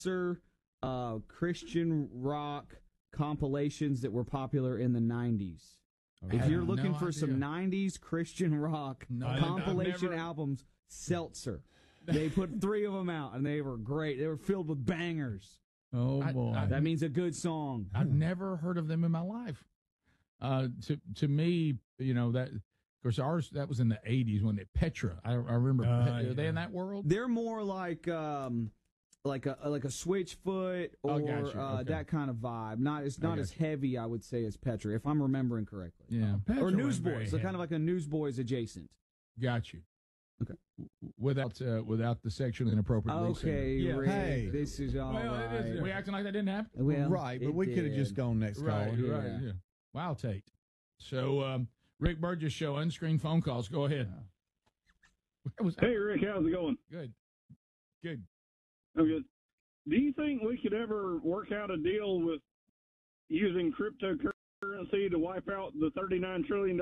Christian rock compilations that were popular in the 90s. If you're looking for some 90s Christian rock compilation albums, Seltzer. They put 3 of them out, and they were great. They were filled with bangers. Oh, boy. That means a good song. I've never heard of them in my life. To me, that, of course, ours, that was in the 80s when Petra. I remember. Are they in that world? They're more like a Switchfoot or that kind of vibe. Not as heavy, I would say, as Petra, if I'm remembering correctly. Yeah, or Newsboys, so kind of like a Newsboys adjacent. Got you. Okay. Without the sexually inappropriate. Okay, Rick, hey, this is all right. We acting like that didn't happen. Well, right, but we could have just gone next call. Right. Yeah. Wow, Tate. So, Rick Burgess Show, unscreened phone calls. Go ahead. Hey, Rick, how's it going? Good. I'm good. Do you think we could ever work out a deal with using cryptocurrency to wipe out the $39 trillion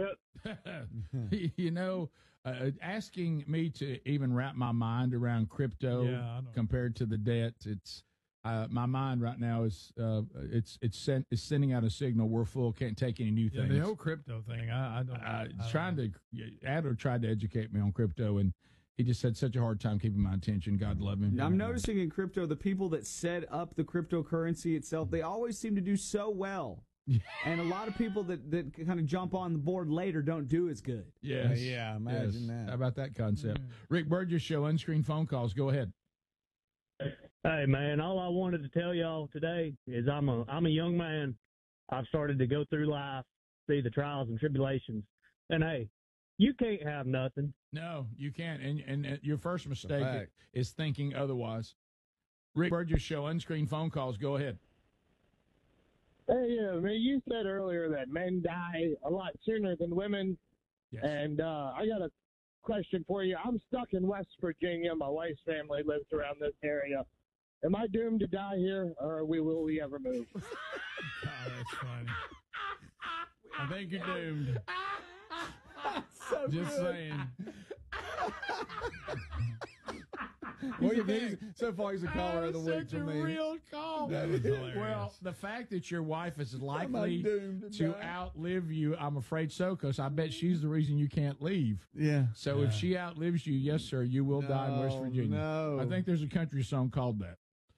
debt? Asking me to even wrap my mind around crypto compared to the debt, it's my mind right now is it's sending out a signal we're full, can't take any new things. The whole crypto thing, Adler tried to educate me on crypto, and he just had such a hard time keeping my attention. God love him. I'm noticing in crypto, the people that set up the cryptocurrency itself, they always seem to do so well. And a lot of people that kind of jump on the board later don't do as good. Yes. Yeah, imagine that. How about that concept? Rick Burgess Show, unscreened phone calls. Go ahead. Hey, man, all I wanted to tell y'all today is I'm a young man. I've started to go through life, see the trials and tribulations. And, hey, you can't have nothing. No, you can't. And your first mistake is thinking otherwise. Rick Burgess Show, unscreened phone calls. Go ahead. Hey, man, you said earlier that men die a lot sooner than women. Yes. And I got a question for you. I'm stuck in West Virginia. My wife's family lives around this area. Am I doomed to die here, or will we ever move? God, that's funny. I think you're doomed. So just saying. So far, he's a caller of the week for me. Such a real call. That was hilarious. Well, the fact that your wife is likely to outlive you, I'm afraid so, because I bet she's the reason you can't leave. Yeah. So if she outlives you, yes, sir, you will die in West Virginia. No. I think there's a country song called that.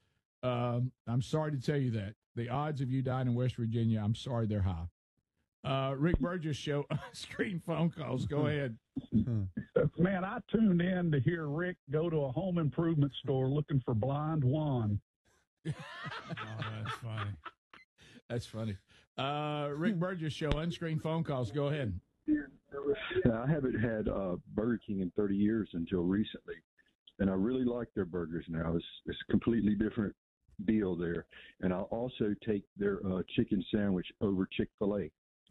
I'm sorry to tell you that. The odds of you dying in West Virginia, I'm sorry, they're high. Rick Burgess Show, screen phone calls. Go ahead. Man, I tuned in to hear Rick go to a home improvement store looking for blind Juan. Oh, that's funny. That's funny. Rick Burgess Show, unscreened phone calls. Go ahead. I haven't had Burger King in 30 years until recently, and I really like their burgers now. It's a completely different deal there, and I'll also take their chicken sandwich over Chick-fil-A.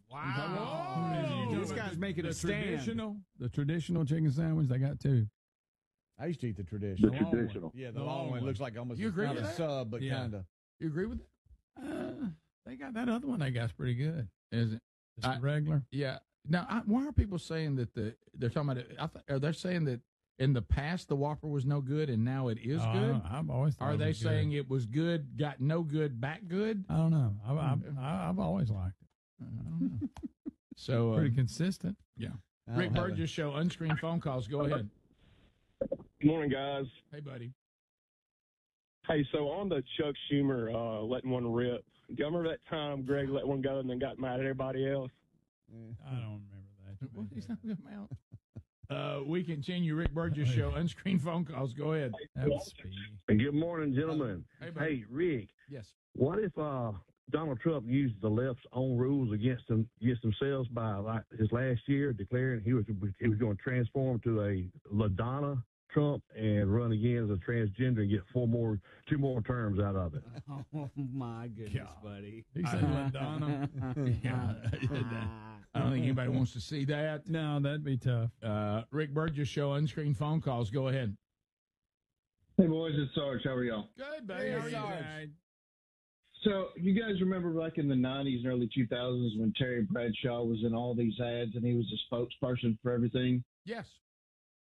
Wow. This guy's making a stand. The traditional chicken sandwich they got too. I used to eat the traditional. The traditional. Yeah, the long one. It looks like almost You agree not with a that? sub, but Yeah. kind of. You agree with that? They got that other one they got's pretty good. Is it? Just regular. Yeah. Now, why are people saying that they're talking about it? Are they saying that in the past the Whopper was no good and now it is good? I've always thought Are it they was saying good. it was good, got no good, back good? I don't know. I've always liked it. I don't know. So Pretty consistent. Yeah. Rick Burgess Show, unscreened phone calls. Go ahead. Good morning, guys. Hey, buddy. Hey, so on the Chuck Schumer letting one rip, do you remember that time Greg let one go and then got mad at everybody else? I don't remember that. What he's not going out. We continue. Rick Burgess Show, unscreened phone calls. Go ahead. That was speedy. Good morning, gentlemen. Hey, Rick. Yes. What if Donald Trump used the left's own rules against themselves by like his last year, declaring he was going to transform to a LaDonna Trump and run again as a transgender and get two more terms out of it? Oh my goodness, buddy! He said LaDonna. Yeah. I don't think anybody wants to see that. No, that'd be tough. Rick Burgess Show, unscreened phone calls. Go ahead. Hey, boys, it's Sarge. How are y'all? Good, buddy. How are you tonight? So, you guys remember back in the 90s and early 2000s when Terry Bradshaw was in all these ads and he was a spokesperson for everything? Yes.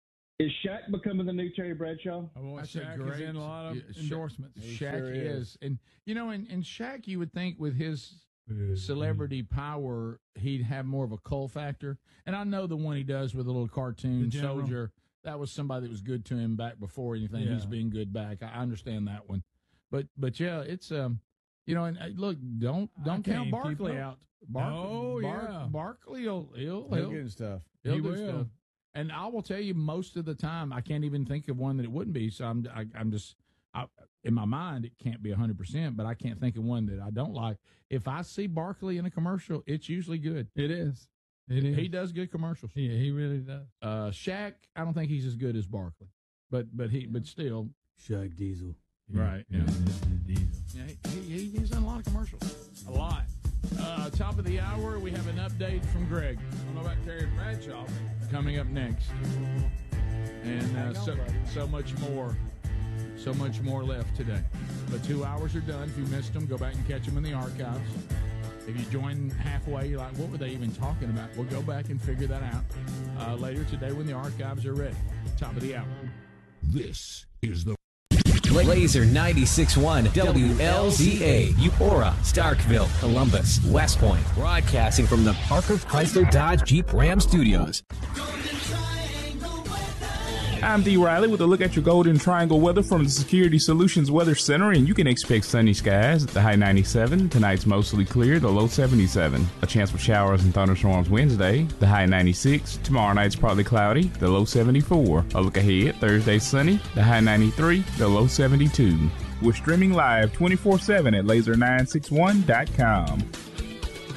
Is Shaq becoming the new Terry Bradshaw? Shaq is in a lot of endorsements. Shaq is. And, and Shaq, you would think with his celebrity power, he'd have more of a cull factor. And I know the one he does with a little cartoon soldier, that was somebody that was good to him back before anything. He's being good back. I understand that one. But yeah, it's, and look, don't count Barkley out. Barkley he'll get stuff. He'll do stuff. And I will tell you, most of the time, I can't even think of one that it wouldn't be. So I'm just in my mind, it can't be 100%, but I can't think of one that I don't like. If I see Barkley in a commercial, it's usually good. It is. He does good commercials. Yeah, he really does. Shaq, I don't think he's as good as Barkley, but still, Shaq Diesel. Right. Yeah. Diesel. Yeah, he's done a lot of commercials. A lot. Top of the hour, we have an update from Greg. I don't know about Terry Bradshaw. Coming up next. And so much more. So much more left today. But 2 hours are done. If you missed them, go back and catch them in the archives. If you join halfway, you're like, what were they even talking about? We'll go back and figure that out later today when the archives are ready. Top of the hour. This is the Laser 96.1 WLZA, Eupora, Starkville, Columbus, West Point, broadcasting from the Parker Chrysler Dodge Jeep Ram Studios. I'm D. Riley with a look at your Golden Triangle weather from the Security Solutions Weather Center, and you can expect sunny skies at the high 97. Tonight's mostly clear, the low 77. A chance for showers and thunderstorms Wednesday, the high 96. Tomorrow night's partly cloudy, the low 74. A look ahead, Thursday sunny, the high 93, the low 72. We're streaming live 24/7 at laser961.com.